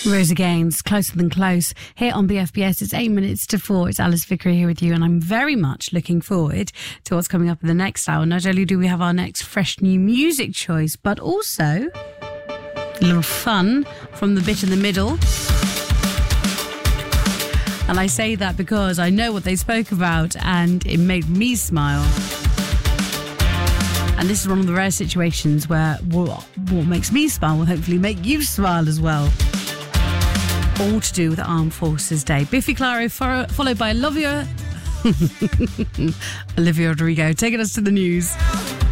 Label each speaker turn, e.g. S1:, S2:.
S1: Rosa Gaines, Closer Than Close, here on BFBS. It's 8 minutes to 4. It's Alice Vickery here with you, and I'm very much looking forward to what's coming up in the next hour. Not only do we have our next fresh new music choice, but also a little fun from the bit in the middle. And I say that because I know what they spoke about, and it made me smile. And this is one of the rare situations where what makes me smile will hopefully make you smile as well. All to do with Armed Forces Day. Biffy Clyro followed by Olivia Rodrigo taking us to the news.